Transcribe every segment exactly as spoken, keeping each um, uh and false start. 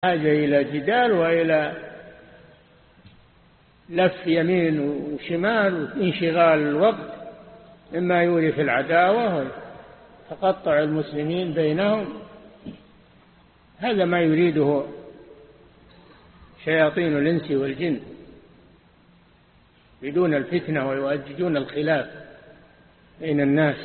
حاجة إلى جدال وإلى لف يمين وشمال وانشغال الوقت مما يورث العداوة وتقطع المسلمين بينهم. هذا ما يريده شياطين الإنس والجن، يريدون الفتنة ويؤججون الخلاف بين الناس.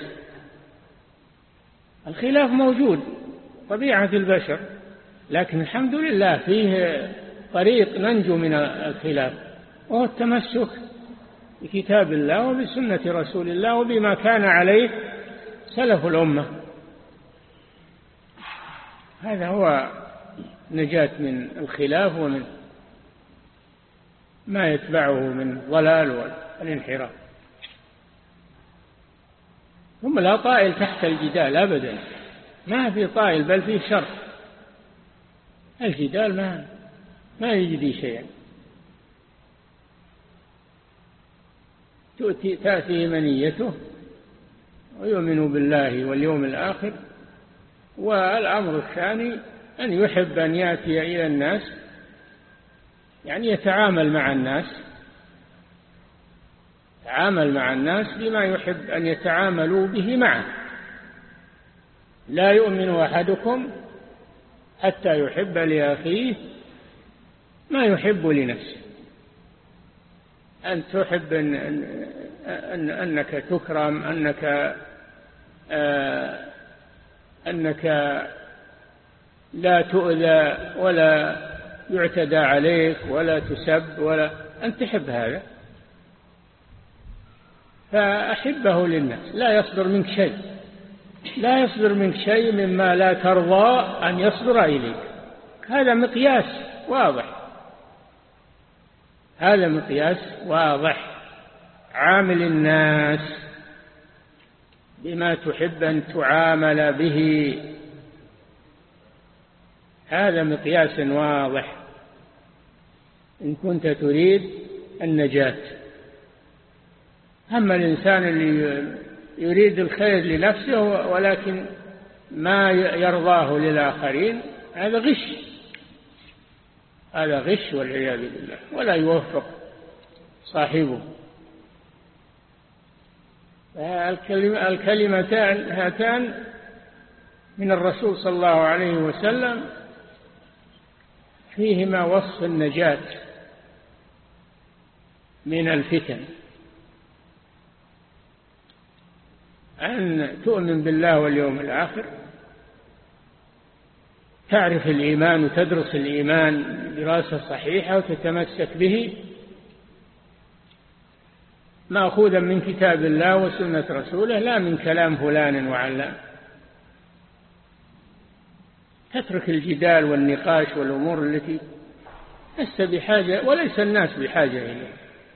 الخلاف موجود طبيعة البشر، لكن الحمد لله فيه طريق ننجو من الخلاف، وهو التمسك بكتاب الله وبسنة رسول الله وبما كان عليه سلف الأمة. هذا هو نجاة من الخلاف ومن ما يتبعه من ضلال والانحراف. ثم لا طائل تحت الجدال أبدا، ما في طائل بل فيه شر. الجدال ما ما يجدي شيئا. تأتي تأتي منيته ويؤمن بالله واليوم الآخر، والأمر الثاني أن يحب أن يأتي إلى الناس، يعني يتعامل مع الناس، يتعامل مع الناس بما يحب أن يتعاملوا به معه. لا يؤمن أحدكم حتى يحب لأخيه ما يحب لنفسه. أن تحب أن أن أنك تكرم، أنك آه أنك لا تؤذى ولا يعتدى عليك ولا تسب، ولا أن تحب هذا، فأحبه للناس. لا يصدر منك شيء، لا يصدر منك شيء مما لا ترضى أن يصدر إليك. هذا مقياس واضح، هذا مقياس واضح. عامل الناس بما تحب أن تعامل به، هذا مقياس واضح إن كنت تريد النجاة. أما الإنسان اللي يريد الخير لنفسه ولكن ما يرضاه للآخرين، هذا غش، هذا غش والعياذ بالله، ولا يوفق صاحبه. الكلمتان هاتان من الرسول صلى الله عليه وسلم فيهما وصف النجاة من الفتن، أن تؤمن بالله واليوم الآخر، تعرف الإيمان وتدرس الإيمان دراسة صحيحة وتتمسك به مأخوذا من كتاب الله وسنة رسوله، لا من كلام فلان وعلان. تترك الجدال والنقاش والأمور التي لست بحاجة وليس الناس بحاجة إليها.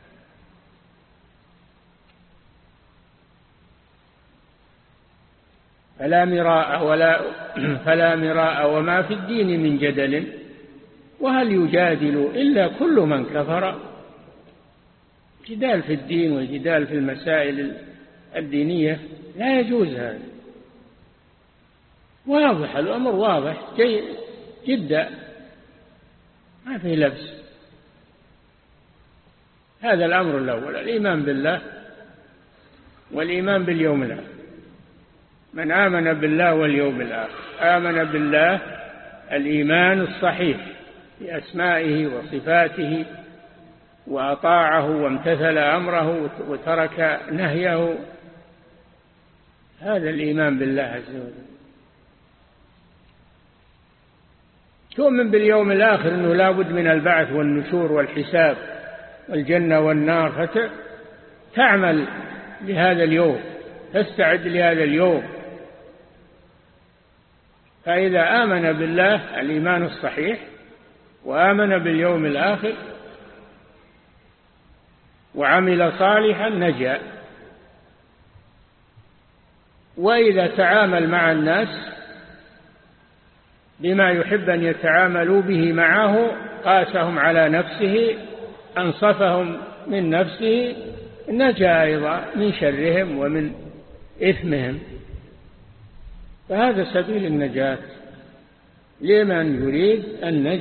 فلا مراء ولا فلا مراء وما في الدين من جدل، وهل يجادل إلا كل من كفر. جدال في الدين والجدال في المسائل الدينية لا يجوز. هذا واضح، الأمر واضح جيد جدا، ما فيه لبس. هذا الأمر الأول، الإيمان بالله والإيمان باليوم الآخر. من آمن بالله واليوم الآخر آمن بالله الإيمان الصحيح بأسمائه وصفاته، وأطاعه وامتثل أمره وترك نهيه. هذا الإيمان بالله عز وجل. تؤمن باليوم الآخر أنه لا بد من البعث والنشور والحساب والجنة والنار، فتعمل لهذا اليوم، تستعد لهذا اليوم. فإذا آمن بالله الإيمان الصحيح وآمن باليوم الآخر وعمل صالحا نجا. وإذا تعامل مع الناس بما يحب أن يتعاملوا به معه، قاسهم على نفسه، أنصفهم من نفسه، نجا أيضا من شرهم ومن إثمهم. فهذا سبيل النجاة لمن يريد النجاة.